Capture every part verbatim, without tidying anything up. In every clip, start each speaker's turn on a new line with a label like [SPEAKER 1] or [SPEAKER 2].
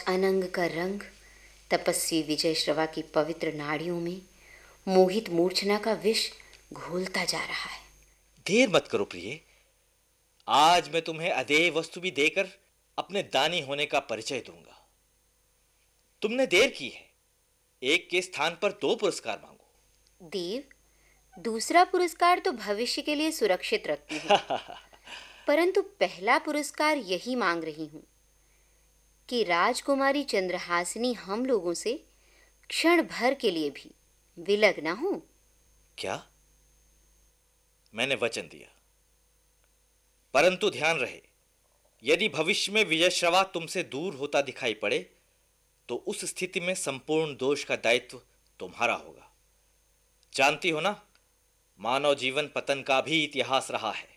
[SPEAKER 1] अनंग का रंग तपस्वी विजय श्रवा की पवित्र नाड़ियों में मोहित मूर्छना का विष घोलता जा रहा है।
[SPEAKER 2] देर मत करो प्रिय, आज मैं तुम्हें अदेय वस्तु भी देकर अपने दानी होने का परिचय दूंगा। तुमने देर की है, एक के स्थान पर दो पुरस्कार मांगो।
[SPEAKER 1] देव, दूसरा पुरस्कार तो भविष्य के लिए सुरक्षित रखती हूँ परंतु पहला पुरस्कार यही मांग रही हूँ कि राजकुमारी चंद्रहासिनी हम लोगों से क्षण भर के लिए भी विलग ना हो।
[SPEAKER 2] क्या? मैंने वचन दिया, परंतु ध्यान रहे, यदि भविष्य में विजयश्रवा तुमसे दूर होता दिखाई पड़े तो उस स्थिति में संपूर्ण दोष का दायित्व तुम्हारा होगा। जानती हो ना, मानव जीवन पतन का भी इतिहास रहा है।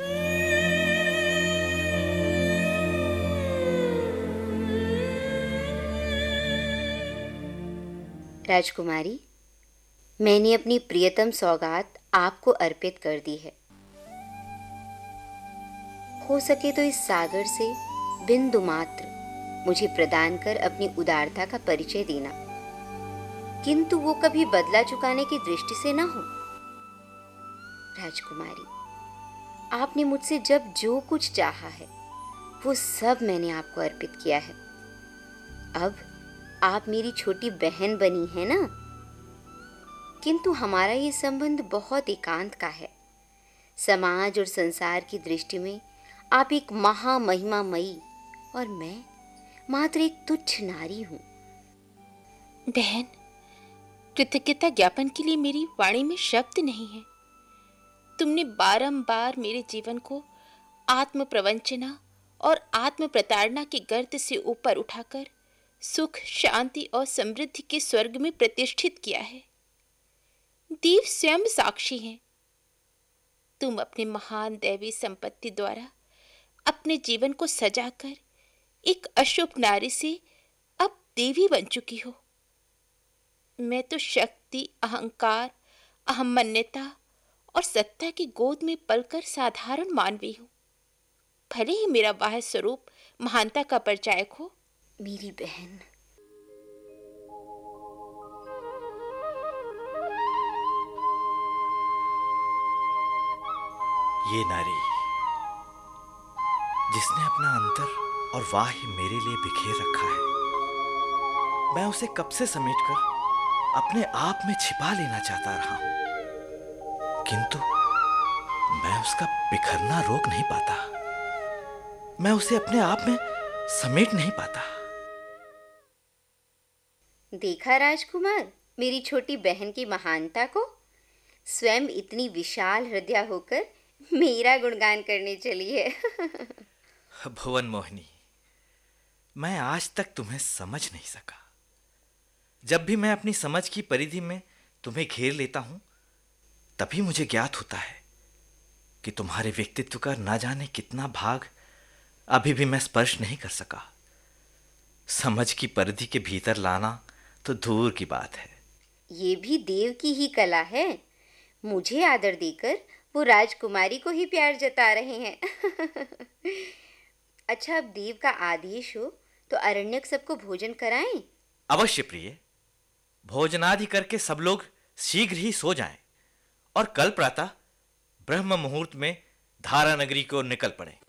[SPEAKER 1] राजकुमारी, मैंने अपनी प्रियतम सौगात आपको अर्पित कर दी है। हो सके तो इस सागर से बिंदु मात्र मुझे प्रदान कर अपनी उदारता का परिचय देना, किंतु वो कभी बदला चुकाने की दृष्टि से ना हो। राजकुमारी, आपने मुझसे जब जो कुछ चाहा है वो सब मैंने आपको अर्पित किया है। अब आप मेरी छोटी बहन बनी है ना, किंतु हमारा ये संबंध बहुत एकांत का है। समाज और संसार की दृष्टि में आप एक महामहिमामयी और मैं मात्र एक तुच्छ नारी हूँ।
[SPEAKER 3] बहन, कृतज्ञता ज्ञापन के लिए मेरी वाणी में शब्द नहीं है। तुमने बारंबार मेरे जीवन को आत्म प्रवंचना और आत्म प्रताड़ना के गर्त से ऊपर उठाकर सुख, शांति और समृद्धि के स्वर्ग में प्रतिष्ठित किया है। देव स्वयं साक्षी हैं। तुम अपने महान दैवी संपत्ति द्वारा अपने जीवन को सजाकर एक अशुभ नारी से अब देवी बन चुकी हो। मैं तो शक्ति, अहंकार, अहमन्यता और सत्ता की गोद में पलकर साधारण मानवी हूँ। भले ही मेरा बाह्य स्वरूप महानता का परिचायक हो।
[SPEAKER 1] मेरी बहन,
[SPEAKER 2] ये नारी जिसने अपना अंतर और वाह मेरे लिए बिखेर रखा है, मैं उसे कब से समेटकर अपने आप में छिपा लेना चाहता रहा हूं, किंतु मैं उसका बिखरना रोक नहीं पाता। मैं उसे अपने आप में समेट नहीं पाता।
[SPEAKER 1] देखा राजकुमार, मेरी छोटी बहन की महानता को। स्वयं इतनी विशाल हृदय होकर मेरा गुणगान करने चली है।
[SPEAKER 2] भुवन मोहिनी, मैं आज तक तुम्हें समझ नहीं सका। जब भी मैं अपनी समझ की परिधि में तुम्हें घेर लेता हूं, तभी मुझे ज्ञात होता है कि तुम्हारे व्यक्तित्व का ना जाने कितना भाग अभी भी मैं स्पर्श नहीं कर सका। समझ की परिधि के भीतर लाना तो दूर की बात है।
[SPEAKER 1] ये भी देव की ही कला है। मुझे आदर देकर वो राजकुमारी को ही प्यार जता रहे हैं। अच्छा, अब देव का आदेश हो तो अरण्यक सबको भोजन कराएं।
[SPEAKER 2] अवश्य प्रिय, भोजनादि करके सब लोग शीघ्र ही सो जाएं और कल प्रातः ब्रह्म मुहूर्त में धारा नगरी को निकल पड़े।